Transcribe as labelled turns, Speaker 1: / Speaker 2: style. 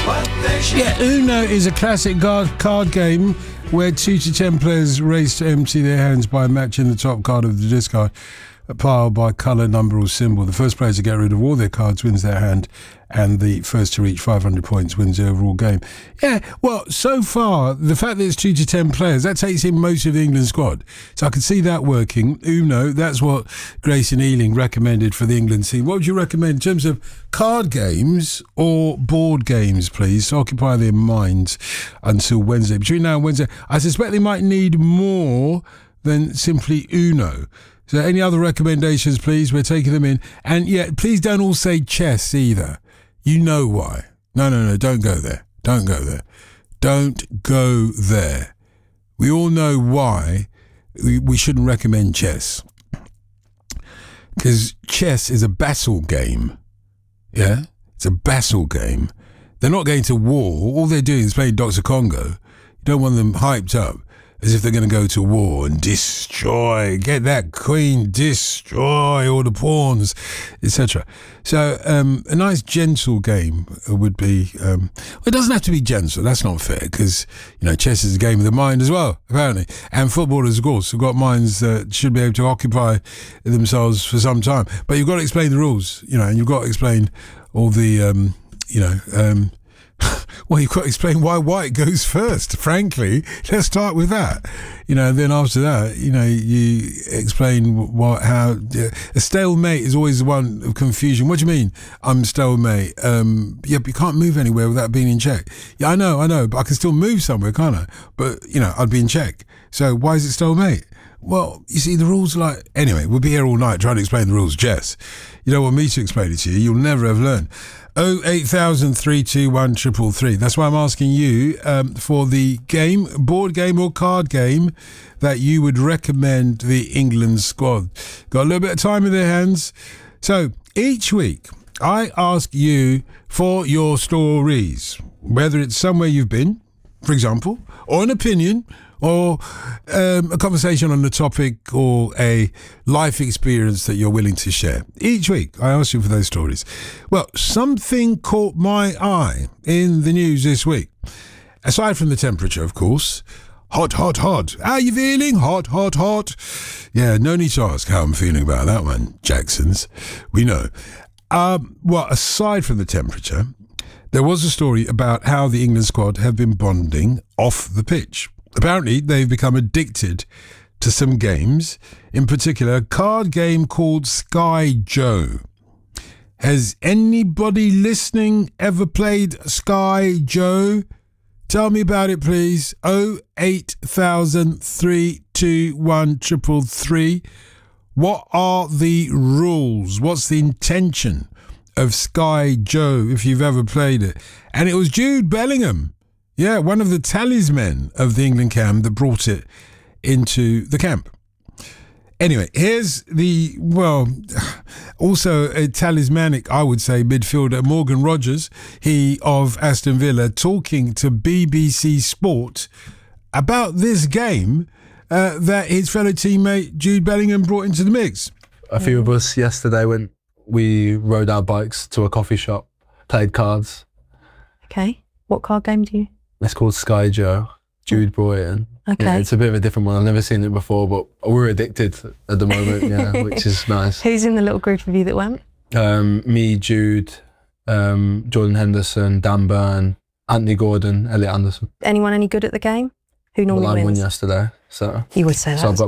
Speaker 1: Yeah, Uno is a classic card game where 2 to 10 players race to empty their hands by matching the top card of the discard pile by colour, number or symbol. The first player to get rid of all their cards wins their hand, and the first to reach 500 points wins the overall game. Yeah, well, so far, the fact that it's 2 to 10 players, that takes in most of the England squad. So I can see that working. Uno, that's what Grayson Ealing recommended for the England team. What would you recommend in terms of card games or board games, please, to occupy their minds until Wednesday? Between now and Wednesday, I suspect they might need more than simply Uno. So any other recommendations, please? We're taking them in. And yeah, please don't all say chess either. You know why. No, don't go there. Don't go there. Don't go there. We all know why we shouldn't recommend chess. Because chess is a battle game. Yeah? It's a battle game. They're not going to war. All they're doing is playing Dr. Congo. You don't want them hyped up as if they're going to go to war and destroy, get that queen, destroy all the pawns, etc. So a nice gentle game would be, well, it doesn't have to be gentle, that's not fair, because, you know, chess is a game of the mind as well, apparently. And footballers, of course, have got minds that should be able to occupy themselves for some time. But you've got to explain the rules, you know, and you've got to explain all the, well, you've got to explain why white goes first, frankly. Let's start with that. You know, then after that, you know, you explain how a stalemate is always the one of confusion. What do you mean, I'm stalemate? Yeah, but you can't move anywhere without being in check. Yeah, I know, but I can still move somewhere, can't I? But, you know, I'd be in check. So why is it stalemate? Well, you see, the rules are like... Anyway, we'll be here all night trying to explain the rules, Jess. You don't want me to explain it to you. You'll never have learned. 08000 321 333. That's why I'm asking you for the game, board game or card game that you would recommend the England squad. Got a little bit of time in their hands. So each week, I ask you for your stories, whether it's somewhere you've been, for example, or an opinion, or a conversation on the topic, or a life experience that you're willing to share. Each week, I ask you for those stories. Well, something caught my eye in the news this week. Aside from the temperature, of course. Hot. How are you feeling? Hot. Yeah, no need to ask how I'm feeling about that one, Jacksons. We know. Well, aside from the temperature, there was a story about how the England squad have been bonding off the pitch. Apparently, they've become addicted to some games, in particular a card game called Sky Joe. Has anybody listening ever played Sky Joe? Tell me about it, please. 08000 321 333. What are the rules? What's the intention of Sky Joe, if you've ever played it? And it was Jude Bellingham. Yeah, one of the talismen of the England camp that brought it into the camp. Anyway, here's the, well, also a talismanic, I would say, midfielder, Morgan Rogers, he of Aston Villa, talking to BBC Sport about this game that his fellow teammate Jude Bellingham brought into the mix.
Speaker 2: A few of us yesterday when we rode our bikes to a coffee shop, played cards.
Speaker 3: Okay. What card game do you?
Speaker 2: It's called Sky Joe. Jude brought it in.
Speaker 3: Okay.
Speaker 2: Yeah, it's a bit of a different one. I've never seen it before, but we're addicted at the moment, yeah, which is nice.
Speaker 3: Who's in the little group of you that went?
Speaker 2: Me, Jude, Jordan Henderson, Dan Burn, Anthony Gordon, Elliot Anderson.
Speaker 3: Anyone any good at the game? Who normally
Speaker 2: I won
Speaker 3: wins?
Speaker 2: yesterday, so...
Speaker 3: You would say that.
Speaker 2: So I've got